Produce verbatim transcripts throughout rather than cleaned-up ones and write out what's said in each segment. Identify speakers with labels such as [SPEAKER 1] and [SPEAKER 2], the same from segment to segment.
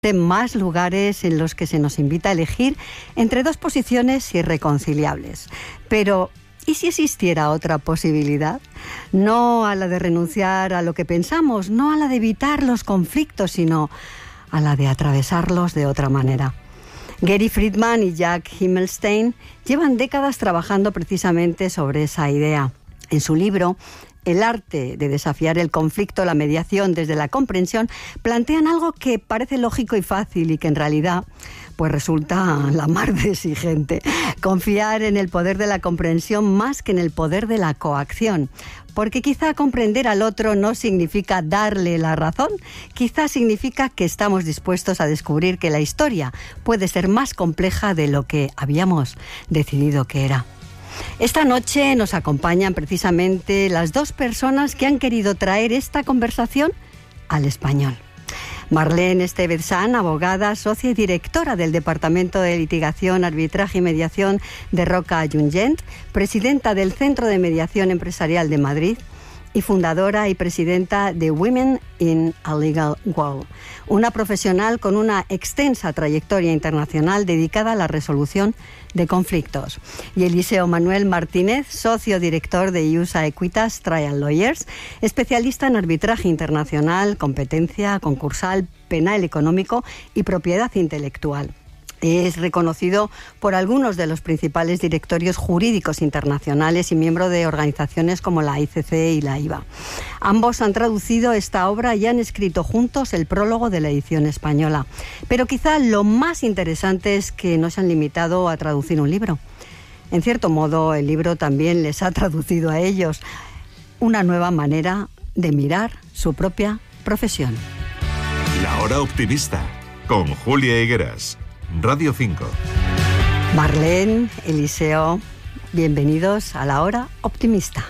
[SPEAKER 1] más lugares en los que se nos invita a elegir entre dos posiciones irreconciliables. Pero, ¿y si existiera otra posibilidad? No a la de renunciar a lo que pensamos, no a la de evitar los conflictos, sino a la de atravesarlos de otra manera. Gary Friedman y Jack Himmelstein llevan décadas trabajando precisamente sobre esa idea. En su libro El arte de desafiar el conflicto, la mediación desde la comprensión, plantean algo que parece lógico y fácil y que en realidad pues resulta la mar de exigente. Confiar en el poder de la comprensión más que en el poder de la coacción. Porque quizá comprender al otro no significa darle la razón, quizá significa que estamos dispuestos a descubrir que la historia puede ser más compleja de lo que habíamos decidido que era. Esta noche nos acompañan precisamente las dos personas que han querido traer esta conversación al español. Marlene Estevez-San, abogada, socia y directora del Departamento de Litigación, Arbitraje y Mediación de Roca Junyent, presidenta del Centro de Mediación Empresarial de Madrid y fundadora y presidenta de Women in a Legal World, una profesional con una extensa trayectoria internacional dedicada a la resolución de conflictos. Y Eliseo Manuel Martínez, socio director de Iusa Equitas Trial Lawyers, especialista en arbitraje internacional, competencia concursal, penal económico y propiedad intelectual. Es reconocido por algunos de los principales directorios jurídicos internacionales y miembro de organizaciones como la I C C y la I V A. Ambos han traducido esta obra y han escrito juntos el prólogo de la edición española. Pero quizá lo más interesante es que no se han limitado a traducir un libro. En cierto modo, el libro también les ha traducido a ellos una nueva manera de mirar su propia profesión.
[SPEAKER 2] La Hora Optimista, con Julia Higueras. Radio cinco.
[SPEAKER 1] Marlene, Eliseo, bienvenidos a La Hora Optimista.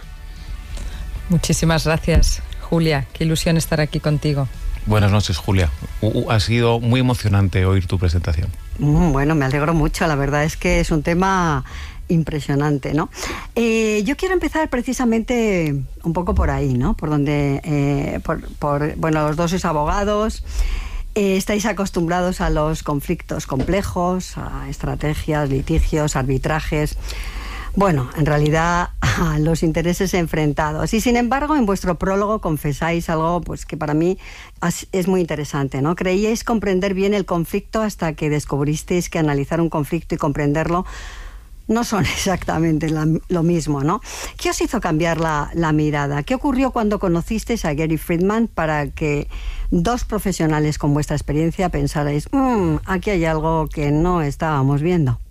[SPEAKER 3] Muchísimas gracias, Julia. Qué ilusión estar aquí contigo.
[SPEAKER 4] Buenas noches, Julia. Uh, ha sido muy emocionante oír tu presentación.
[SPEAKER 1] Mm, bueno, me alegro mucho. La verdad es que es un tema impresionante, ¿no? Eh, yo quiero empezar precisamente un poco por ahí, ¿no? Por donde, eh, por, por, bueno, los dos sois abogados. Eh, estáis acostumbrados a los conflictos complejos, a estrategias, litigios, arbitrajes, bueno, en realidad a los intereses enfrentados. Y sin embargo, en vuestro prólogo confesáis algo pues, que para mí es muy interesante, ¿no? Creíais comprender bien el conflicto hasta que descubristeis que analizar un conflicto y comprenderlo no son exactamente la, lo mismo, ¿no? ¿Qué os hizo cambiar la, la mirada? ¿Qué ocurrió cuando conocisteis a Gary Friedman para que dos profesionales con vuestra experiencia pensarais, mmm, aquí hay algo que no estábamos viendo?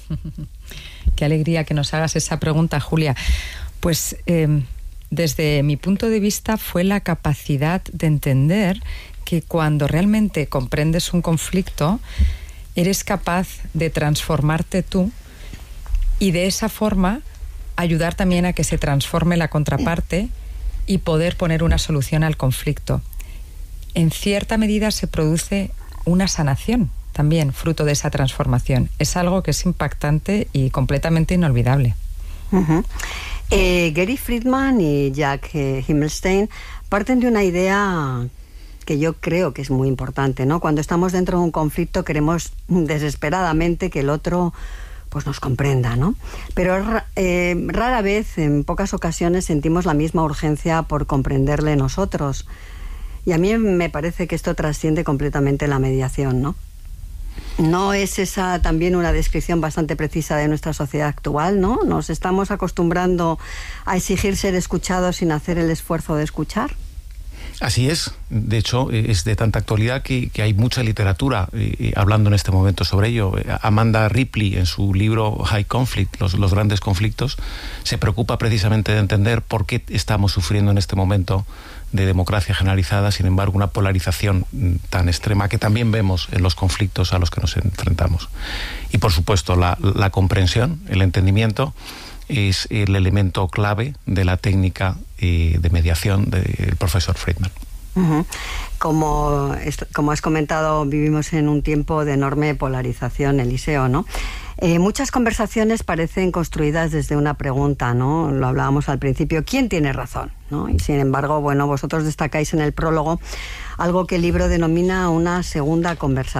[SPEAKER 3] Qué alegría que nos hagas esa pregunta, Julia. Pues eh, desde mi punto de vista fue la capacidad de entender que cuando realmente comprendes un conflicto, eres capaz de transformarte tú y de esa forma ayudar también a que se transforme la contraparte y poder poner una solución al conflicto. En cierta medida se produce una sanación también, fruto de esa transformación. Es algo que es impactante y completamente inolvidable.
[SPEAKER 1] Uh-huh. eh, Gary Friedman y Jack eh, Himmelstein parten de una idea que yo creo que es muy importante, ¿no? Cuando estamos dentro de un conflicto queremos desesperadamente que el otro pues nos comprenda, ¿no? Pero eh, rara vez, en pocas ocasiones, sentimos la misma urgencia por comprenderle nosotros. Y a mí me parece que esto trasciende completamente la mediación, ¿no? ¿No es esa también una descripción bastante precisa de nuestra sociedad actual, ¿no? Nos estamos acostumbrando a exigir ser escuchados sin hacer el esfuerzo de escuchar.
[SPEAKER 4] Así es. De hecho, es de tanta actualidad que, que hay mucha literatura eh, hablando en este momento sobre ello. Amanda Ripley, en su libro High Conflict, los, los grandes conflictos, se preocupa precisamente de entender por qué estamos sufriendo en este momento de democracia generalizada, sin embargo, una polarización tan extrema que también vemos en los conflictos a los que nos enfrentamos. Y, por supuesto, la, la comprensión, el entendimiento, es el elemento clave de la técnica eh, de mediación del profesor Friedman.
[SPEAKER 1] Uh-huh. Como, como has comentado, vivimos en un tiempo de enorme polarización, Eliseo, ¿no? Eh, muchas conversaciones parecen construidas desde una pregunta, ¿no? Lo hablábamos al principio, ¿quién tiene razón? ¿No? Y sin embargo, bueno, vosotros destacáis en el prólogo algo que el libro denomina una segunda conversación.